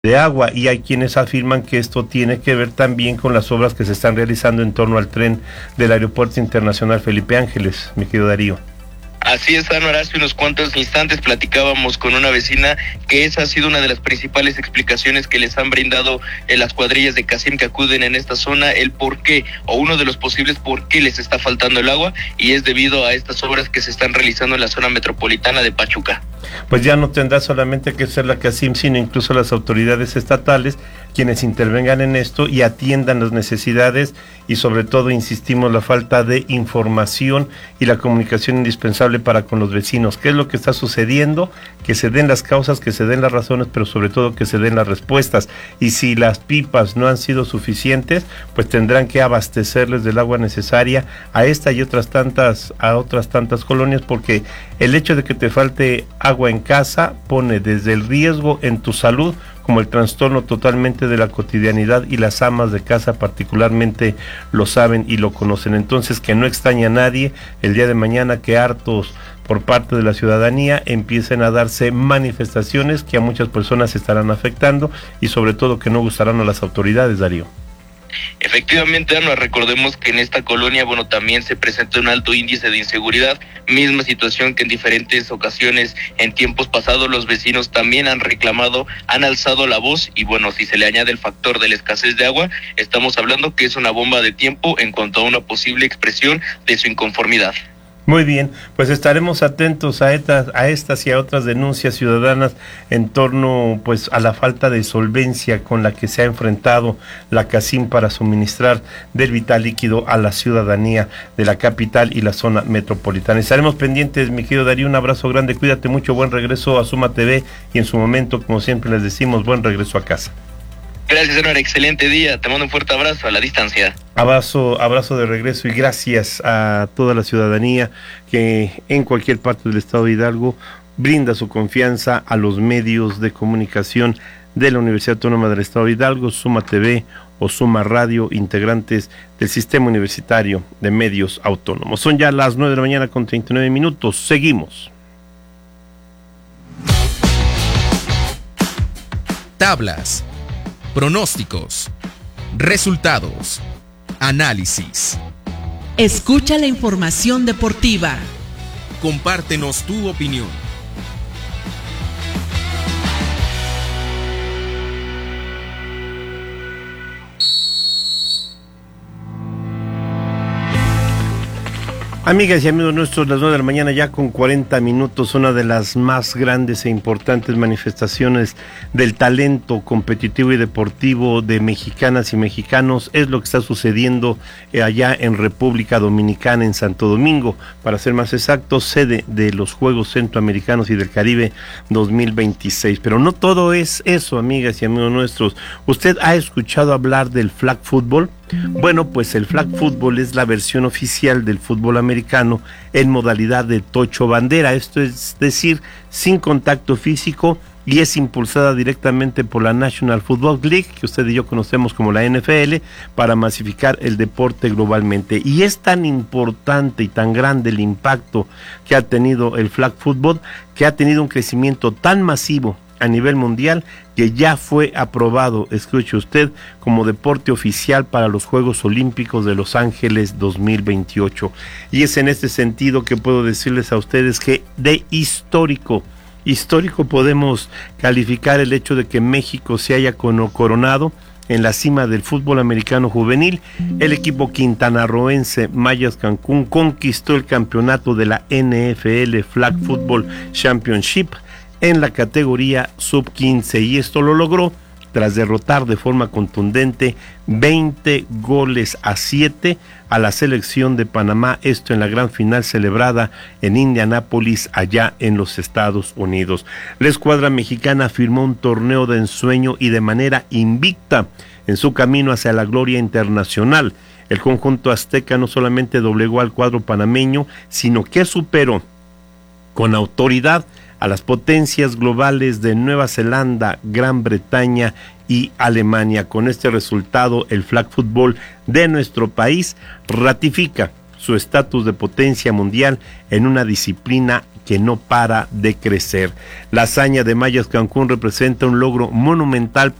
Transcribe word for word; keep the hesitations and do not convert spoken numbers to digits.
de agua, y hay quienes afirman que esto tiene que ver también con las obras que se están realizando en torno al tren del Aeropuerto Internacional Felipe Ángeles, mi querido Darío. Así es, Anuar, hace unos cuantos instantes platicábamos con una vecina que esa ha sido una de las principales explicaciones que les han brindado en las cuadrillas de Casim que acuden en esta zona, el por qué, o uno de los posibles por qué les está faltando el agua, y es debido a estas obras que se están realizando en la zona metropolitana de Pachuca. Pues ya no tendrá solamente que ser la Casim, sino incluso las autoridades estatales quienes intervengan en esto y atiendan las necesidades y sobre todo, insistimos, la falta de información y la comunicación indispensable para con los vecinos. ¿Qué es lo que está sucediendo? Que se den las causas, que se den las razones, pero sobre todo que se den las respuestas. Y si las pipas no han sido suficientes, pues tendrán que abastecerles del agua necesaria a esta y otras tantas, a otras tantas colonias, porque el hecho de que te falte agua en casa pone desde el riesgo en tu salud como el trastorno totalmente de la cotidianidad, y las amas de casa particularmente lo saben y lo conocen. Entonces, que no extraña a nadie el día de mañana que hartos por parte de la ciudadanía empiecen a darse manifestaciones que a muchas personas estarán afectando y sobre todo que no gustarán a las autoridades, Darío. Efectivamente, Ana, recordemos que en esta colonia, bueno, también se presenta un alto índice de inseguridad, misma situación que en diferentes ocasiones en tiempos pasados los vecinos también han reclamado, han alzado la voz, y bueno, si se le añade el factor de la escasez de agua, estamos hablando que es una bomba de tiempo en cuanto a una posible expresión de su inconformidad. Muy bien, pues estaremos atentos a estas, a estas y a otras denuncias ciudadanas en torno pues a la falta de solvencia con la que se ha enfrentado la Casim para suministrar del vital líquido a la ciudadanía de la capital y la zona metropolitana. Estaremos pendientes, mi querido Darío, un abrazo grande, cuídate mucho, buen regreso a Suma T V y en su momento, como siempre les decimos, buen regreso a casa. Gracias, Anuar, excelente día, te mando un fuerte abrazo a la distancia. Abrazo, abrazo de regreso y gracias a toda la ciudadanía que en cualquier parte del estado de Hidalgo brinda su confianza a los medios de comunicación de la Universidad Autónoma del Estado de Hidalgo, Suma T V o Suma Radio, integrantes del Sistema Universitario de Medios Autónomos. Son ya las nueve de la mañana con treinta y nueve minutos, seguimos. Tablas, pronósticos, resultados, análisis. Escucha la información deportiva. Compártenos tu opinión. Amigas y amigos nuestros, las nueve de la mañana ya con cuarenta minutos, una de las más grandes e importantes manifestaciones del talento competitivo y deportivo de mexicanas y mexicanos es lo que está sucediendo allá en República Dominicana, en Santo Domingo, para ser más exactos, sede de los Juegos Centroamericanos y del Caribe dos mil veintiséis. Pero no todo es eso, amigas y amigos nuestros. ¿Usted ha escuchado hablar del flag football? Bueno, pues el flag football es la versión oficial del fútbol americano en modalidad de tocho bandera, esto es decir, sin contacto físico, y es impulsada directamente por la National Football League, que usted y yo conocemos como la N F L, para masificar el deporte globalmente. Y es tan importante y tan grande el impacto que ha tenido el flag football, que ha tenido un crecimiento tan masivo a nivel mundial, que ya fue aprobado, escuche usted, como deporte oficial para los Juegos Olímpicos de Los Ángeles dos mil veintiocho. Y es en este sentido que puedo decirles a ustedes que de histórico, histórico podemos calificar el hecho de que México se haya coronado en la cima del fútbol americano juvenil. El equipo quintanarroense Mayas Cancún conquistó el campeonato de la N F L Flag Football Championship en la categoría sub quince, y esto lo logró tras derrotar de forma contundente veinte goles a siete a la selección de Panamá, esto en la gran final celebrada en Indianápolis, allá en los Estados Unidos. La escuadra mexicana firmó un torneo de ensueño y de manera invicta en su camino hacia la gloria internacional. El conjunto azteca no solamente doblegó al cuadro panameño, sino que superó con autoridad a las potencias globales de Nueva Zelanda, Gran Bretaña y Alemania. Con este resultado, el flag football de nuestro país ratifica su estatus de potencia mundial en una disciplina que no para de crecer. La hazaña de Mayas Cancún representa un logro monumental